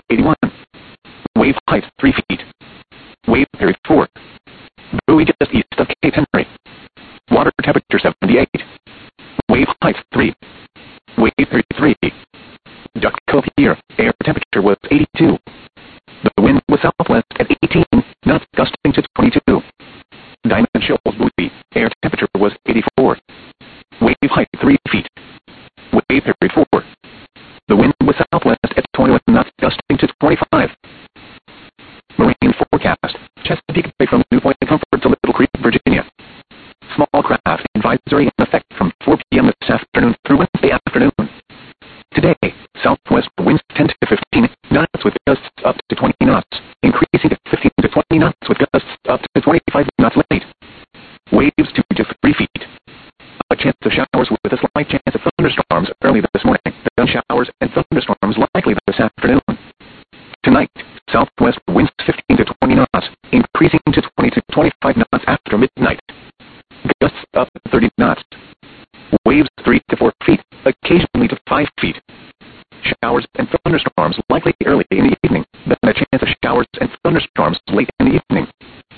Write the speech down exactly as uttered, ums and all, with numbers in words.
eighty-one. Wave height three feet. Wave period four. Buoy just east of Cape Henry. Water temperature seventy-eight. Wave height three. Wave period three. Duck Cove Pier. Air temperature was eighty-two. The wind was southwest at eighteen knots, gusting to twenty-two. Diamond Shoals Buoy. Air temperature was eighty-four. Wave height three feet. Wave period four. The wind was southwest at twenty-one knots, gusting to twenty-five. Marine forecast. Chesapeake Bay from New Point Comfort to Little Creek, Virginia. Small craft advisory in effect from four p.m. this afternoon through Wednesday afternoon. Today, southwest winds ten to fifteen knots with gusts up to twenty knots, increasing to fifteen to twenty knots with gusts up to twenty-five knots late. Waves two to three feet. A chance of showers with a slight chance of thunderstorms early this morning. Then showers and thunderstorms likely this afternoon. Tonight, southwest winds fifteen to twenty knots, increasing to twenty to twenty-five knots after midnight. Gusts up to thirty knots. Waves three to four feet, occasionally to five feet. Showers and thunderstorms likely early in the evening.